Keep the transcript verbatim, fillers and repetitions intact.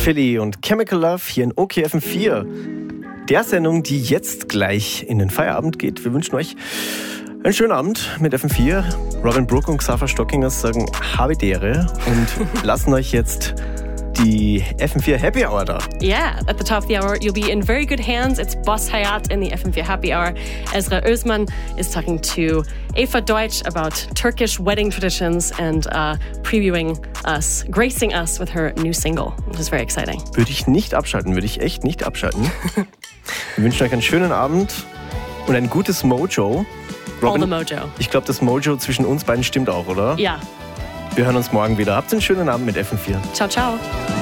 Philly und Chemical Love hier in O K F M vier. Der Sendung, die jetzt gleich in den Feierabend geht. Wir wünschen euch einen schönen Abend mit F M vier. Robin Brook und Xaver Stockinger sagen habe Dere und lassen euch jetzt die F M vier Happy Hour da. Yeah, at the top of the hour, you'll be in very good hands. It's Boss Hayat in the F M vier Happy Hour. Ezra Özman is talking to Eva Deutsch about Turkish wedding traditions and uh, previewing us, gracing us with her new single, which is very exciting. Würde ich nicht abschalten, würde ich echt nicht abschalten. Wir wünschen euch einen schönen Abend und ein gutes Mojo. Robin, All the Mojo. Ich glaube, das Mojo zwischen uns beiden stimmt auch, oder? Ja. Wir hören uns morgen wieder. Habt einen schönen Abend mit F M vier. Ciao, ciao.